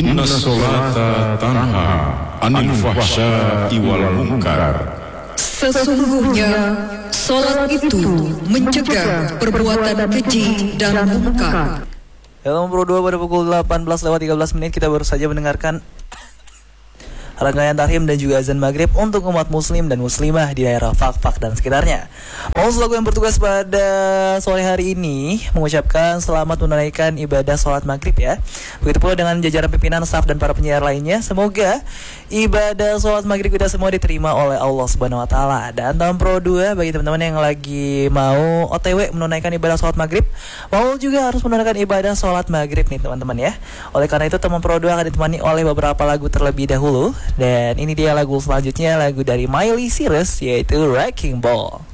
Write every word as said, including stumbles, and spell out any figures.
Inna sholata tanha anil fahsya'i wal munkar. Sesungguhnya salat itu mencegah perbuatan keji dan munkar. Dalam Pro dua pada pukul delapan belas lewat tiga belas menit kita baru saja mendengarkan rangkaian tahrim dan juga azan maghrib untuk umat muslim dan muslimah di daerah Fak-Fak dan sekitarnya. Mau selaku yang bertugas pada sore hari ini mengucapkan selamat menunaikan ibadah sholat maghrib ya. Begitu pula dengan jajaran pimpinan, staf dan para penyiar lainnya. Semoga ibadah sholat maghrib kita semua diterima oleh Allah Subhanahu Wa Taala. Dan dalam Pro dua bagi teman-teman yang lagi mau O T W menunaikan ibadah sholat maghrib, mau juga harus menunaikan ibadah sholat maghrib nih teman-teman ya. Oleh karena itu teman Pro dua akan ditemani oleh beberapa lagu terlebih dahulu. Dan ini dia lagu selanjutnya, lagu dari Miley Cyrus, yaitu Wrecking Ball.